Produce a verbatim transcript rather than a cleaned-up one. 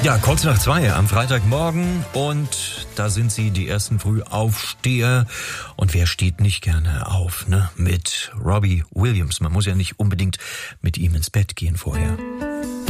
Ja, kurz nach zwei am Freitagmorgen und da sind sie, die ersten Frühaufsteher. Und wer steht nicht gerne auf, ne? Mit Robbie Williams. Man muss ja nicht unbedingt mit ihm ins Bett gehen vorher.